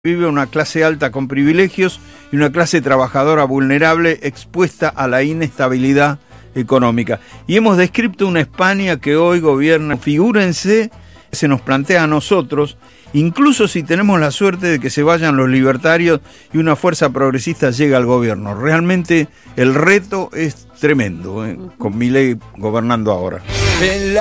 Vive una clase alta con privilegios y una clase trabajadora vulnerable expuesta a la inestabilidad económica. Y hemos descrito una España que hoy gobierna. Figúrense, se nos plantea a nosotros, incluso si tenemos la suerte de que se vayan los libertarios y una fuerza progresista llegue al gobierno. Realmente el reto es tremendo, con Milei gobernando ahora.